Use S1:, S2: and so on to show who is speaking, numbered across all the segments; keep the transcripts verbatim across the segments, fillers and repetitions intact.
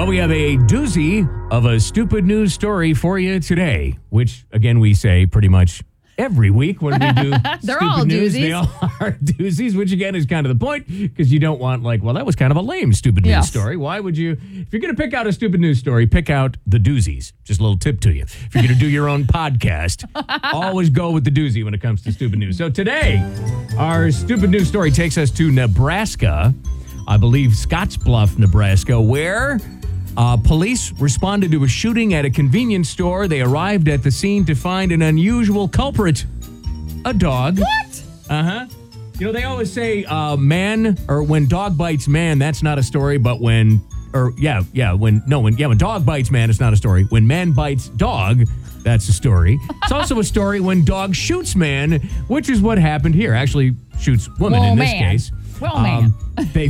S1: Well, we have a doozy of a stupid news story for you today, which, again, we say pretty much every week when we do
S2: They're
S1: stupid
S2: all
S1: news.
S2: doozies.
S1: They all are doozies, which, again, is kind of the point, because you don't want, like, well, that was kind of a lame stupid news
S2: Yes.
S1: story. Why would you? If you're going to pick out a stupid news story, pick out the doozies. Just a little tip to you. If you're going to do your own podcast, always go with the doozy when it comes to stupid news. So today, our stupid news story takes us to Nebraska. I believe Scottsbluff, Nebraska, where uh, police responded to a shooting at a convenience store. They arrived at the scene to find an unusual culprit, a dog.
S2: What?
S1: Uh-huh. You know, they always say uh, man, or when dog bites man, that's not a story, but when, or yeah, yeah, when, no, when, yeah, when dog bites man, it's not a story. When man bites dog, that's a story. It's also a story when dog shoots man, which is what happened here. Actually, shoots woman
S2: Well,
S1: in this
S2: man.
S1: case.
S2: Well, man.
S1: They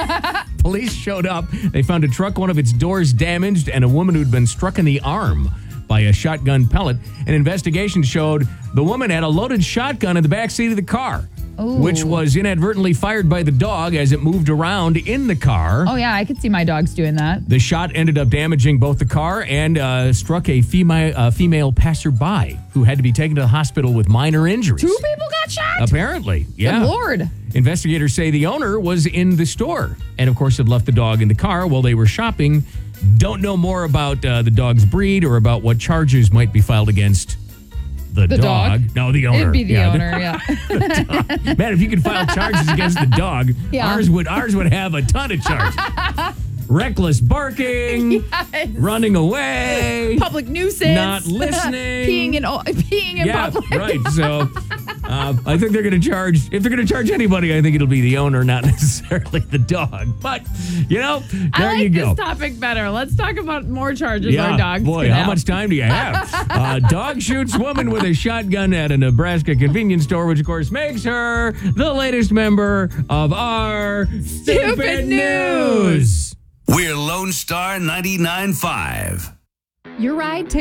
S1: police showed up. They found a truck, one of its doors damaged, and a woman who'd been struck in the arm by a shotgun pellet. An investigation showed the woman had a loaded shotgun in the back seat of the car,
S2: Ooh.
S1: which was inadvertently fired by the dog as it moved around in the car.
S2: Oh, yeah, I could see my dogs doing that.
S1: The shot ended up damaging both the car and uh, struck a female uh, female passerby who had to be taken to the hospital with minor injuries.
S2: Two people got shot?
S1: Apparently, yeah.
S2: Good Lord.
S1: Investigators say the owner was in the store and, of course, had left the dog in the car while they were shopping. Don't know more about uh, the dog's breed or about what charges might be filed against the,
S2: The
S1: dog.
S2: dog?
S1: No, the owner.
S2: It'd be the
S1: Yeah,
S2: owner, yeah.
S1: the dog. Man, if you could file charges against the dog,
S2: Yeah.
S1: ours would ours would have a ton of charges. Reckless barking,
S2: Yes.
S1: running away,
S2: Public nuisance.
S1: not listening.
S2: peeing in, peeing in
S1: yeah,
S2: public.
S1: right. So uh, I think they're going to charge, if they're going to charge anybody, I think it'll be the owner, not necessarily the dog. But, you know, there
S2: I like
S1: you go.
S2: this topic better. Let's talk about more charges
S1: Yeah,
S2: our dogs
S1: boy,
S2: can
S1: how
S2: have.
S1: much time do you have? uh, dog shoots woman with a shotgun at a Nebraska convenience store, which, of course, makes her the latest member of our Stupid,
S2: Stupid
S1: News.
S3: We're Lone Star ninety-nine point five.
S2: Your ride takes